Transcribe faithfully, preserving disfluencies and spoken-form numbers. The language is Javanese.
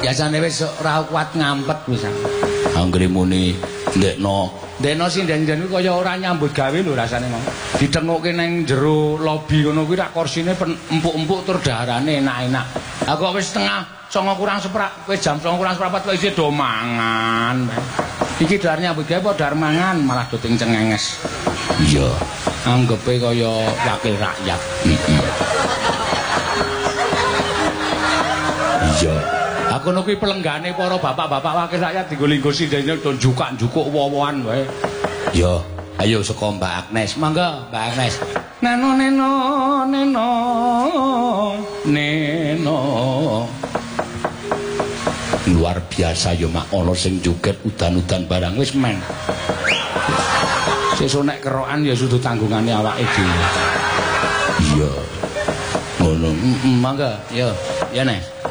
Biasane wis ora kuat ngampet wis. Anggere muni ndekno. Ndekno sinden-sinden kuwi kaya ora nyambut gawe lho rasane mau. Ditengokke nang jero lobi ngono kuwi rak korsine empuk-empuk tur daharane enak-enak. Lah kok wis setengah songo kurang seperak, wis jam songo kurang seprapat kok isih do mangan. Iki dar nyambut gawe apa dar mangan malah do ting cengenges. Iya, anggepe kaya wakil rakyat. Iya. Aku ngono kuwi pelenggane para bapak-bapak wakil rakyat dienggo linggo sindene do njukak-njukuk wowoan wae. Ya, ayo saka Mbak Agnes. Mangga, Mbak Agnes. Neno neno neno neno. Luar biasa ya mak ana sing joget udan-udan barang wis men. Sesuk nek kerokan ya sudu tanggungane awake dhewe. Iya. Ngono, mangga, ya, ya Nes.